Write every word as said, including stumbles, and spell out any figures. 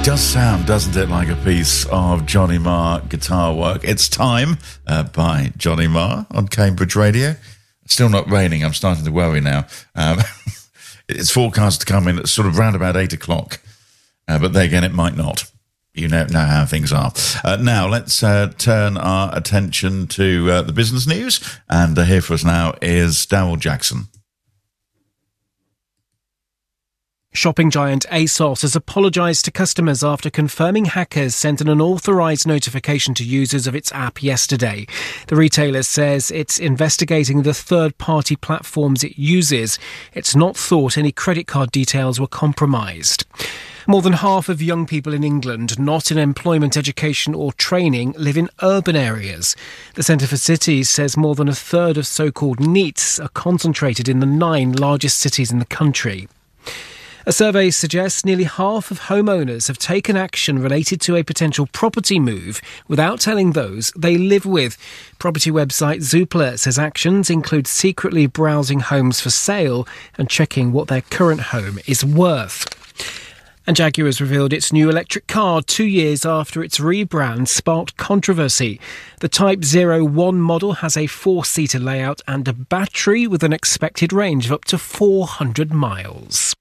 It does sound, doesn't it, like a piece of Johnny Marr guitar work. It's Time uh, by Johnny Marr on Cambridge Radio. It's still not raining. I'm starting to worry now. Um, it's forecast to come in at sort of round about eight o'clock. Uh, but then again, it might not. You know, know how things are. Uh, now, let's uh, turn our attention to uh, the business news. And uh, here for us now is Daryl Jackson. Shopping giant ASOS has apologised to customers after confirming hackers sent an unauthorised notification to users of its app yesterday. The retailer says it's investigating the third-party platforms it uses. It's not thought any credit card details were compromised. More than half of young people in England not in employment, education or training live in urban areas. The Centre for Cities says more than a third of so-called NEETs are concentrated in the nine largest cities in the country. A survey suggests nearly half of homeowners have taken action related to a potential property move without telling those they live with. Property website Zoopla says actions include secretly browsing homes for sale and checking what their current home is worth. And Jaguar has revealed its new electric car two years after its rebrand sparked controversy. The Type zero one model has a four-seater layout and a battery with an expected range of up to four hundred miles.